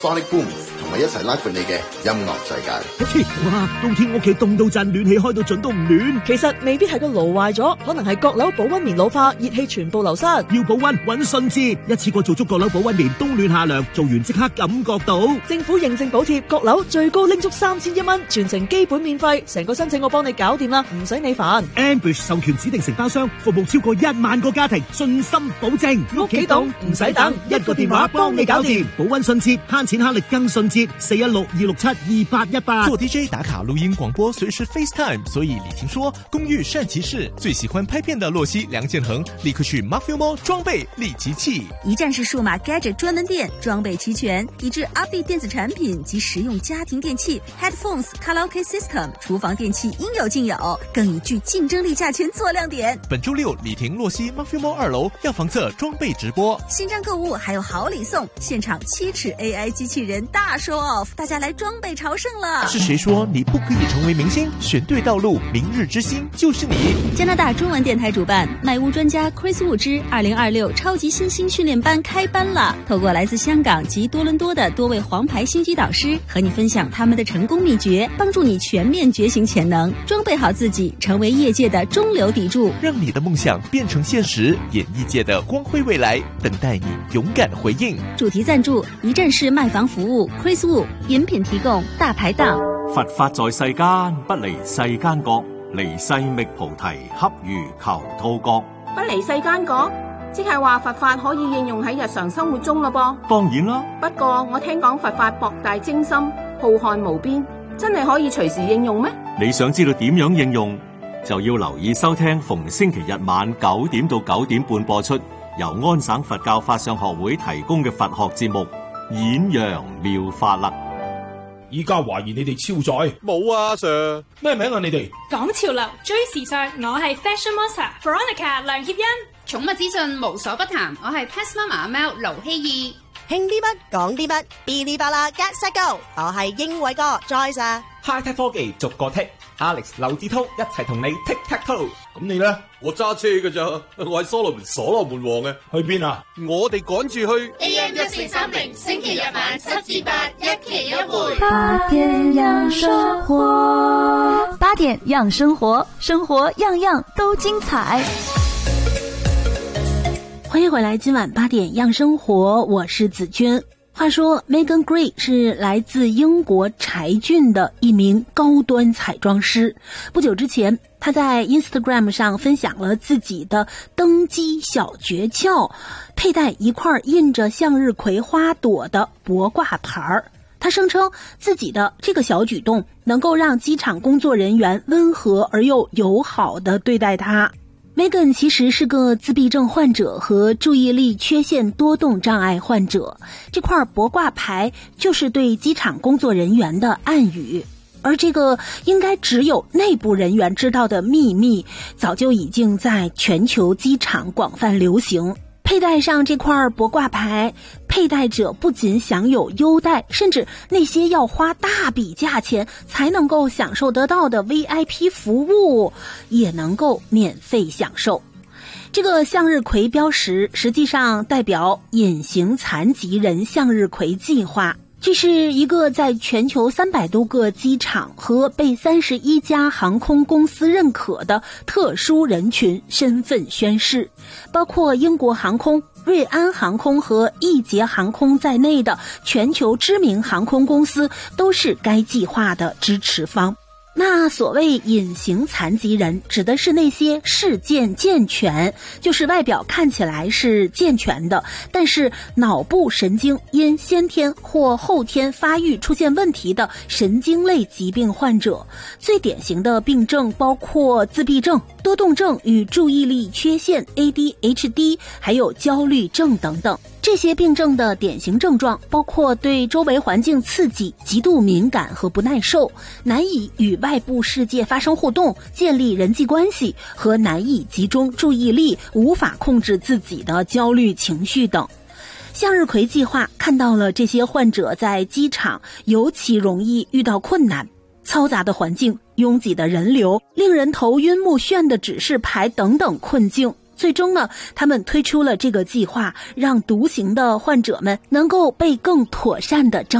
Sonic Boom 同我一齊拉闊你嘅音樂世界。 哇！冬天屋企凍到震，暖氣開到盡都唔暖。 其實未必係個爐壞咗，可能係閣樓保溫棉老化，熱氣全部流失。 要保溫搵順治，一次過做足閣樓保溫棉，冬暖夏涼，做完即刻感覺到。 政府認證補貼，閣樓最高拎足3100蚊，全程基本免費，成個申請我幫你搞掂啦，唔使你煩。 Ambush 授權指定承包商，服務超過1萬個家庭，信心保證。 屋企凍唔使等，一個電話幫你搞掂。 保溫順治，慳錢慳力更順治。416-267-2818。 做 DJ 打卡錄音廣播，隨時 FaceTime。所以李婷說，公寓善其事，最喜歡拍片的洛西、梁建恒，立刻去 Mafilmo 裝備立即棄。 一站式數碼 gadget 專門店，裝備齊全，以至 update 電子產品及實用家庭電器 headphones、卡拉 OK system、廚房電器應有盡有，更以具競爭力價錢做亮點。 本周六，李婷洛西 Mafilmo 2樓藥房側裝備直播， 新站購物還有好禮送，現場7尺 AI 機器人大 show off，大家來裝備朝聖了。 是誰說你不可以成為明星？選對道路，明日之星就是你。 加拿大中文電台主辦賣屋專家 Chris Wu 之2026超級新星訓練班開班了，透過來自香港及多倫多的多位黃牌星級導師，和你分享他們的成功秘訣，幫助你全面覺醒潛能，裝備好自己，成為業界的中流砥柱， 讓你的夢想變成現實。演藝界的光輝未來，等待你勇敢回應。 主題贊助一站式賣房服務 Chris Wu， 飲品提供大排檔。 佛法在世間，不離世間覺，離世覓菩提，恰如求兔角。 不離世間覺，即係話佛法可以應用喺日常生活中咯噃。 當然啦， 不過我聽講佛法博大精深，浩瀚無邊，真係可以隨時應用咩？ 你想知道點樣應用，就要留意收聽逢星期日晚9點到9點半播出，由安省佛教法相學會提供嘅佛學節目《演揚妙法》啦。 依家懷疑你哋超載。 冇啊 Sir， 咩名啊你哋？ 講潮流追時尚，我係 Fashion Monster Veronica 梁協欣。 寵物資訊無所不談，我係 Pet Mama 阿貓盧希義。 興啲乜講啲乜，嗶哩吧啦 Get Set Go， 我係英偉哥 Joyce 啊。 High Tech 科技逐個剔 ，Alex 劉志滔一齊同你 Tic Tac Toe。咁你咧？ 我揸車㗎咋，我係所羅門王嘅。 去邊啊？ 我哋趕住去 AM 1430，星期日晚7至8，一期一會。 8點養生活，8點養生活，生活樣樣都精彩。 歡迎回來，今晚8點養生活，我是子君。話說 Megan Gray 是來自英國柴郡的一名高端彩妝師。不久之前，她在 Instagram 上分享了自己的登基小訣竅，佩戴一塊印着向日葵花朵的脖掛牌。她聲稱自己的這個小舉動能夠讓機場工作人員溫和而又友好地對待她。Megan 其實是個自閉症患者和注意力缺陷多動障礙患者，這塊脖掛牌就是對機場工作人員的暗語，而這個應該只有內部人員知道的秘密，早就已經在全球機場廣泛流行。佩戴上這塊脖掛牌，佩戴者不僅享有優待，甚至那些要花大筆價錢才能夠享受得到的 VIP 服務也能夠免費享受。這個向日葵標識實際上代表隱形殘疾人向日葵計劃，這是一個在全球300多個機場和被31家航空公司認可的特殊人群身份宣示，包括英國航空、瑞安航空和易捷航空在內的全球知名航空公司都是該計劃的支持方。那所謂隱形殘疾人指的是那些視健健全，就是外表看起來是健全的，但是腦部神經因先天或後天發育出現問題的神經類疾病患者。最典型的病症包括自閉症、多動症與注意力缺陷 ADHD， 還有焦慮症等等。這些病症的典型症狀包括對周圍環境刺激極度敏感和不耐受，難以與外部世界發生互動，建立人際關係，和難以集中注意力，無法控制自己的焦慮情緒等。向日葵計劃看到了這些患者在機場尤其容易遇到困難，嘈雜的環境、擁擠的人流、令人頭暈目眩的指示牌等等困境， 最终呢，他们推出了这个计划，让独行的患者们能够被更妥善的照